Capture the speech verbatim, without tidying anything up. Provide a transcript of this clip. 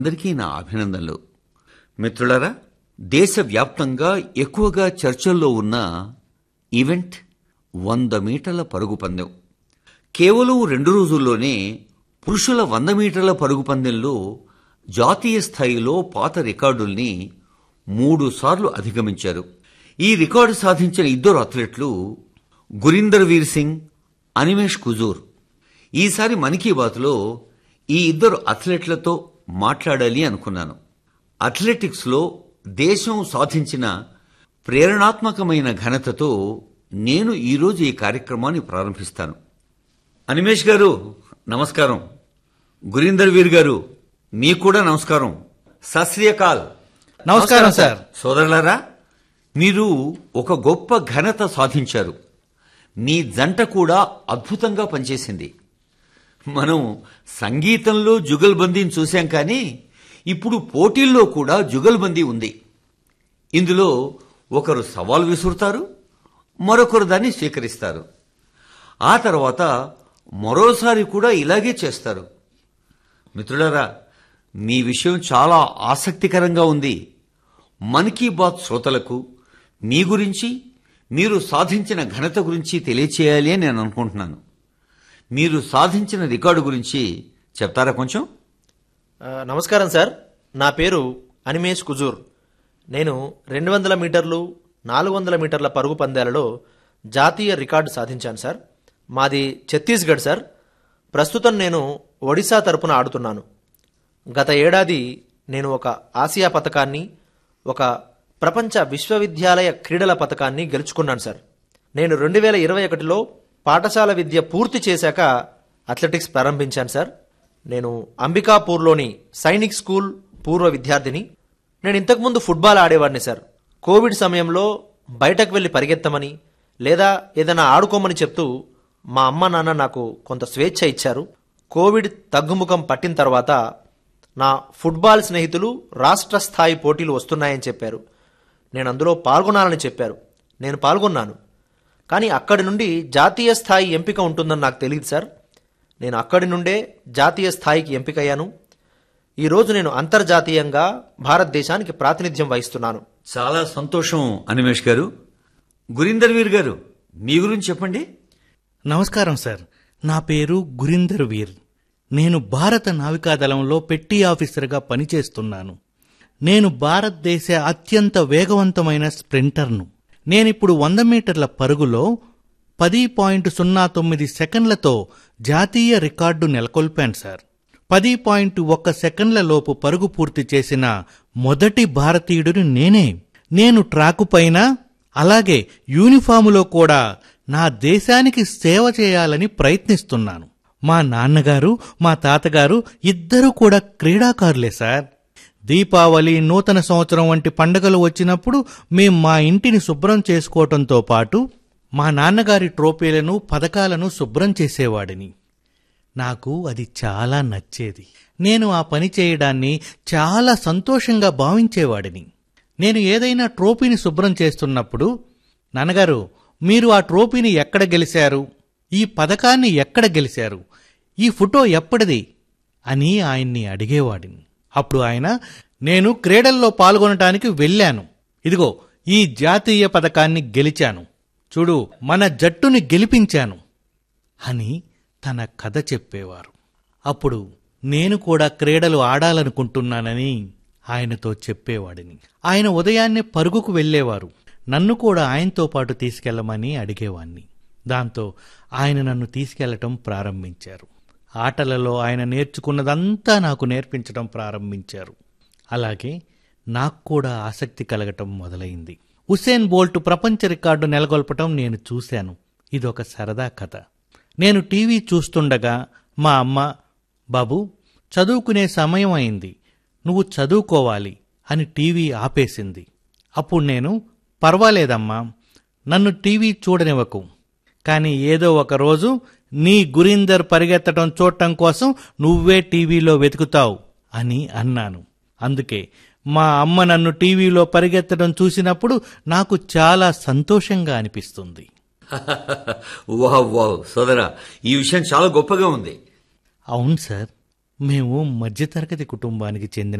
అందరికీ నా అభినందనలు. మిత్రులారా, దేశవ్యాప్తంగా ఎక్కువగా చర్చల్లో ఉన్న ఈవెంట్ వంద మీటర్ల పరుగు పందెం. కేవలం రెండు రోజుల్లోనే పురుషుల వంద మీటర్ల పరుగు పందెంలో జాతీయ స్థాయిలో పాత రికార్డుల్ని మూడు సార్లు అధిగమించారు. ఈ రికార్డు సాధించిన ఇద్దరు అథ్లెట్లు గురీందర్ వీర్ సింగ్, అనిమేష్ కుజూర్. ఈసారి మన్ కీ బాత్లో ఈ ఇద్దరు అథ్లెట్లతో మాట్లాడాలి అనుకున్నాను. అథ్లెటిక్స్లో దేశం సాధించిన ప్రేరణాత్మకమైన ఘనతతో నేను ఈరోజు ఈ కార్యక్రమాన్ని ప్రారంభిస్తాను. అనిమేష్ గారు నమస్కారం. గురీందర్ వీర్ గారు మీకు కూడా నమస్కారం. సత్ శ్రీ అకాల్. నమస్కారం సార్. సోదరులారా, మీరు ఒక గొప్ప ఘనత సాధించారు. మీ జంట కూడా అద్భుతంగా పనిచేసింది. మనం సంగీతంలో జుగల్బందీని చూశాం, కానీ ఇప్పుడు పోటీల్లో కూడా జుగల్బందీ ఉంది. ఇందులో ఒకరు సవాల్ విసురుతారు, మరొకరు దాన్ని స్వీకరిస్తారు. ఆ తర్వాత మరోసారి కూడా ఇలాగే చేస్తారు. మిత్రులారా, మీ విషయం చాలా ఆసక్తికరంగా ఉంది. మన్ కీ బాత్ శ్రోతలకు మీ గురించి, మీరు సాధించిన ఘనత గురించి తెలియచేయాలి అని నేను అనుకుంటున్నాను. మీరు సాధించిన రికార్డు గురించి చెప్తారా కొంచెం? నమస్కారం సార్. నా పేరు అనిమేష్ కుజూర్. నేను రెండు వందల మీటర్లు, నాలుగు వందల మీటర్ల పరుగు పందాలలో జాతీయ రికార్డు సాధించాను సార్. మాది ఛత్తీస్గఢ్ సార్. ప్రస్తుతం నేను ఒడిశా తరపున ఆడుతున్నాను. గత ఏడాది నేను ఒక ఆసియా పతకాన్ని, ఒక ప్రపంచ విశ్వవిద్యాలయ క్రీడల పతకాన్ని గెలుచుకున్నాను సార్. నేను రెండు వేల ఇరవై ఒకటిలో పాఠశాల విద్య పూర్తి చేశాక అథ్లెటిక్స్ ప్రారంభించాను సార్. నేను అంబికాపూర్లోని సైనిక్ స్కూల్ పూర్వ విద్యార్థిని. నేను ఇంతకుముందు ఫుట్బాల్ ఆడేవాడిని సార్. కోవిడ్ సమయంలో బయటకు వెళ్లి పరిగెత్తమని లేదా ఏదైనా ఆడుకోమని చెప్తూ మా అమ్మ నాన్న నాకు కొంత స్వేచ్ఛ ఇచ్చారు. కోవిడ్ తగ్గుముఖం పట్టిన తర్వాత నా ఫుట్బాల్ స్నేహితులు రాష్ట్ర స్థాయి పోటీలు వస్తున్నాయని చెప్పారు. నేను అందులో పాల్గొనాలని చెప్పారు. నేను పాల్గొన్నాను. కానీ అక్కడి నుండి జాతీయ స్థాయి ఎంపిక ఉంటుందని నాకు తెలియదు సార్. నేను అక్కడి నుండే జాతీయ స్థాయికి ఎంపికయ్యాను. ఈరోజు నేను అంతర్జాతీయంగా భారతదేశానికి ప్రాతినిధ్యం వహిస్తున్నాను. చాలా సంతోషం అనిమేష్ గారు. గురీందర్ వీర్ గారు, మీ గురించి చెప్పండి. నమస్కారం సార్. నా పేరు గురీందర్ వీర్. నేను భారత నావికాదళంలో పెట్టి ఆఫీసర్గా పనిచేస్తున్నాను. నేను భారతదేశ అత్యంత వేగవంతమైన స్ప్రింటర్ను. నేనిప్పుడు వంద మీటర్ల పరుగులో పది పాయింట్ సున్నా తొమ్మిది సెకండ్లతో జాతీయ రికార్డు నెలకొల్పాను సార్. పది పాయింట్ ఒక్క సెకండ్ల లోపు పరుగు పూర్తి చేసిన మొదటి భారతీయుడిని నేనే. నేను ట్రాకు పైన, అలాగే యూనిఫాములో కూడా నా దేశానికి సేవ చేయాలని ప్రయత్నిస్తున్నాను. మా నాన్నగారు, మా తాతగారు ఇద్దరూ కూడా క్రీడాకారులే సార్. దీపావళి, నూతన సంవత్సరం వంటి పండుగలు వచ్చినప్పుడు మేం మా ఇంటిని శుభ్రం చేసుకోవటంతో పాటు మా నాన్నగారి ట్రోఫీలను, పథకాలను శుభ్రం చేసేవాడిని. నాకు అది చాలా నచ్చేది. నేను ఆ పని చేయడాన్ని చాలా సంతోషంగా భావించేవాడిని. నేను ఏదైనా ట్రోఫీని శుభ్రం చేస్తున్నప్పుడు, నాన్నగారు మీరు ఆ ట్రోఫీని ఎక్కడ గెలిచారు, ఈ పథకాన్ని ఎక్కడ గెలిచారు, ఈ ఫోటో ఎప్పటిది అని ఆయన్ని అడిగేవాడిని. అప్పుడు ఆయన, నేను క్రీడల్లో పాల్గొనటానికి వెళ్ళాను, ఇదిగో ఈ జాతీయ పథకాన్ని గెలిచాను, చూడు మన జట్టుని గెలిపించాను అని తన కథ చెప్పేవారు. అప్పుడు నేను కూడా క్రీడలు ఆడాలనుకుంటున్నానని ఆయనతో చెప్పేవాడిని. ఆయన ఉదయాన్నే పరుగుకు వెళ్ళేవారు. నన్ను కూడా ఆయనతో పాటు తీసుకెళ్లమని అడిగేవాణ్ణి. దాంతో ఆయన నన్ను తీసుకెళ్లటం ప్రారంభించారు. ఆటలలో ఆయన నేర్చుకున్నదంతా నాకు నేర్పించడం ప్రారంభించారు. అలాగే నాకు కూడా ఆసక్తి కలగటం మొదలైంది. ఉసేన్ బోల్ట్ ప్రపంచ రికార్డు నెలకొల్పటం నేను చూశాను. ఇదొక సరదా కథ. నేను టీవీ చూస్తుండగా మా అమ్మ, బాబు చదువుకునే సమయం అయింది, నువ్వు చదువుకోవాలి అని టీవీ ఆపేసింది. అప్పుడు నేను, పర్వాలేదమ్మా, నన్ను టీవీ చూడనివ్వకు, కానీ ఏదో ఒక రోజు నీ గురీందర్ పరిగెత్తడం చూడటం కోసం నువ్వే టీవీలో వెతుకుతావు అని అన్నాను. అందుకే మా అమ్మ నన్ను టీవీలో పరిగెత్తడం చూసినప్పుడు నాకు చాలా సంతోషంగా అనిపిస్తుంది. వావ్ వావ్ సోదరా, ఈ విషయం చాలా గొప్పగా ఉంది. అవును సార్, మేము మధ్యతరగతి కుటుంబానికి చెందిన